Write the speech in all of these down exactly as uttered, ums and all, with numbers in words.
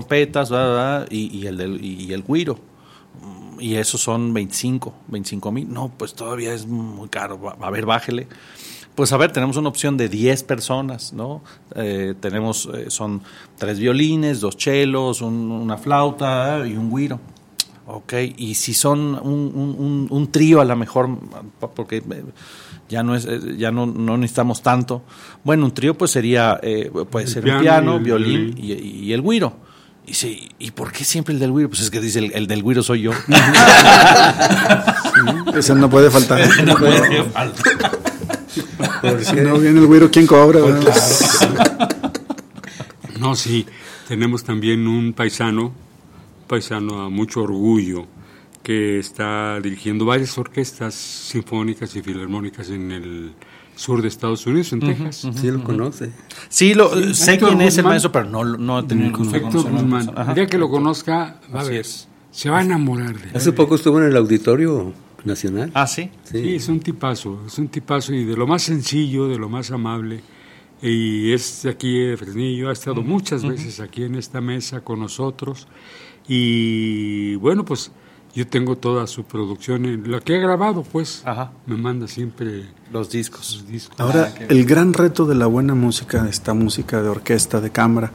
trompetas, bla, bla, bla, y, y, el del, y, y el güiro. Y esos son veinticinco mil. No, pues todavía es muy caro. A ver, bájele. Pues a ver, tenemos una opción de diez personas, ¿no? Eh, tenemos, eh, son tres violines, dos chelos, un, una flauta y un güiro. Ok, y si son un, un, un trío a lo mejor, porque ya no es, ya no, no necesitamos tanto. Bueno, un trío pues sería, eh, puede ser un piano, violín y, y el güiro. Y sí, ¿y por qué siempre el del güiro? Pues es que dice el, el del güiro soy yo. Sí, eso no puede faltar. No puede faltar. Por si no viene el güiro, ¿quién cobra? Pues claro. No, sí, tenemos también un paisano, paisano a mucho orgullo, que está dirigiendo varias orquestas sinfónicas y filarmónicas en el sur de Estados Unidos, en uh-huh, Texas. Uh-huh, sí, lo conoce. Sí, lo, sí sé Héctor quién Guzmán, es el maestro, pero no, no he tenido el gusto de Héctor Guzmán. El día que lo conozca, va Así a ver, es. Se va a enamorar de él. Hace poco estuvo en el Auditorio Nacional. Ah, ¿sí? Sí, sí, es un tipazo, es un tipazo y de lo más sencillo, de lo más amable. Y es de aquí de Fresnillo, ha estado uh-huh, muchas uh-huh. veces aquí en esta mesa con nosotros. Y bueno, pues yo tengo toda su producción, en lo que he grabado, pues, Ajá. me manda siempre los discos. Los discos. Ahora, ah, el gran reto de la buena música, esta música de orquesta, de cámara,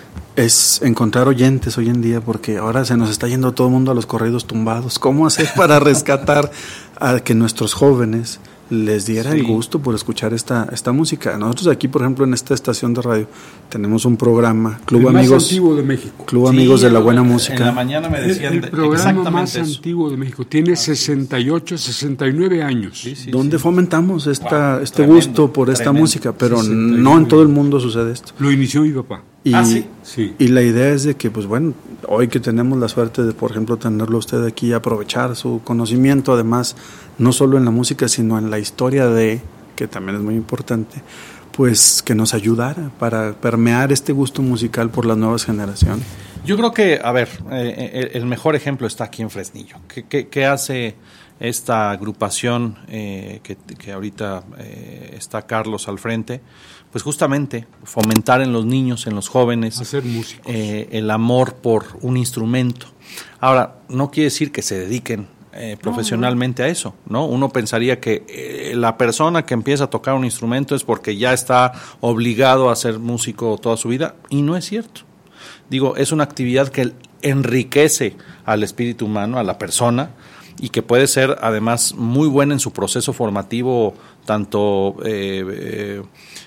es encontrar oyentes hoy en día, porque ahora se nos está yendo todo el mundo a los corridos tumbados. ¿Cómo hacer para rescatar a que nuestros jóvenes les diera sí. el gusto por escuchar esta esta música? Nosotros aquí, por ejemplo, en esta estación de radio tenemos un programa, Club el Amigos, más antiguo de México. Club sí, Amigos de la Buena Música. En la mañana me decían el, el programa más eso. antiguo de México, tiene sesenta y ocho, sesenta y nueve años. Sí, sí, donde sí. fomentamos esta wow, este tremendo, gusto por esta tremendo. música, pero sesenta y nueve. No en todo el mundo sucede esto. Lo inició mi papá. Y, ah, ¿sí? Sí. Y la idea es de que, pues bueno, hoy que tenemos la suerte de, por ejemplo, tenerlo usted aquí, aprovechar su conocimiento, además, no solo en la música, sino en la historia de, que también es muy importante, pues que nos ayudara para permear este gusto musical por las nuevas generaciones. Yo creo que, a ver, eh, el mejor ejemplo está aquí en Fresnillo. ¿Qué, qué, qué hace esta agrupación eh, que, que ahorita eh, está Carlos al frente? Pues justamente fomentar en los niños, en los jóvenes, hacer músicos. Eh, el amor por un instrumento. Ahora, no quiere decir que se dediquen eh, profesionalmente no, no. a eso, ¿no? Uno pensaría que eh, la persona que empieza a tocar un instrumento es porque ya está obligado a ser músico toda su vida, y no es cierto. Digo, es una actividad que enriquece al espíritu humano, a la persona, y que puede ser además muy buena en su proceso formativo, tanto eh, eh,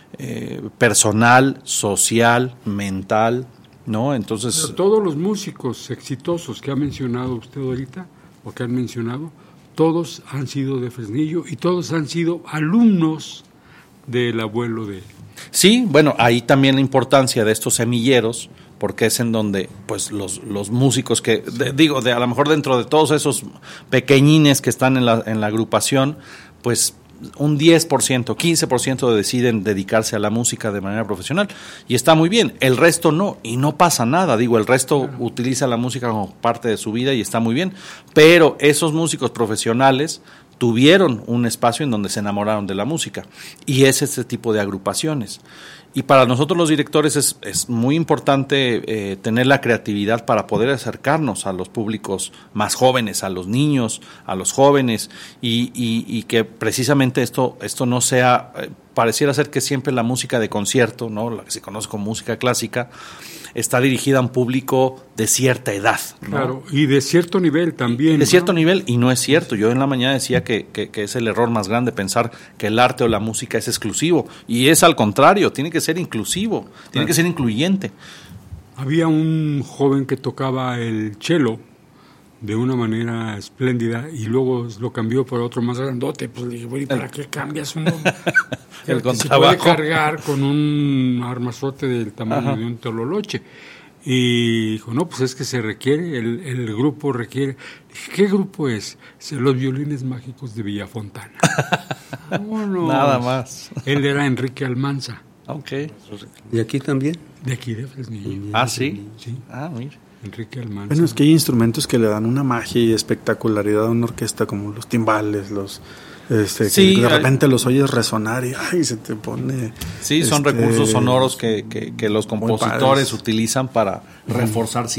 eh, personal, social, mental, ¿no? Entonces, pero todos los músicos exitosos que ha mencionado usted ahorita, o que han mencionado, todos han sido de Fresnillo y todos han sido alumnos del abuelo de... Sí, bueno, ahí también la importancia de estos semilleros, porque es en donde pues los los músicos que de, digo de a lo mejor dentro de todos esos pequeñines que están en la en la agrupación, pues un diez por ciento, quince por ciento deciden dedicarse a la música de manera profesional, y está muy bien. El resto no, y no pasa nada. Digo, el resto claro. utiliza la música como parte de su vida y está muy bien, pero esos músicos profesionales tuvieron un espacio en donde se enamoraron de la música, y es este tipo de agrupaciones. Y para nosotros los directores es, es muy importante eh, tener la creatividad para poder acercarnos a los públicos más jóvenes, a los niños, a los jóvenes, y, y, y que precisamente esto, esto no sea, eh, pareciera ser que siempre la música de concierto, ¿no? La que se conoce como música clásica, está dirigida a un público de cierta edad, ¿no? Claro, y de cierto nivel también. De cierto ¿no? nivel, y no es cierto. Yo en la mañana decía que, que, que es el error más grande pensar que el arte o la música es exclusivo, y es al contrario, tiene que ser inclusivo, tiene claro. que ser incluyente. Había un joven que tocaba el cello de una manera espléndida y luego lo cambió por otro más grandote. Pues le dije, bueno, ¿y para el, qué cambias uno? el que se puede cargar con un armazote del tamaño Ajá. de un tololoche. Y dijo, no, pues es que se requiere, el, el grupo requiere. Dije, ¿qué grupo es? Los Violines Mágicos de Villafontana. Vámonos. Nada más. Él era Enrique Almanza. Ok. ¿Y aquí también? De aquí de Fresnillo. Ah, ¿sí? Sí. Ah, mira. Enrique Almanza. Bueno, es que hay instrumentos que le dan una magia y espectacularidad a una orquesta, como los timbales, los este sí, que de repente los oyes resonar y ay, se te pone. Sí, son este, recursos sonoros que, que, que los compositores utilizan para reforzar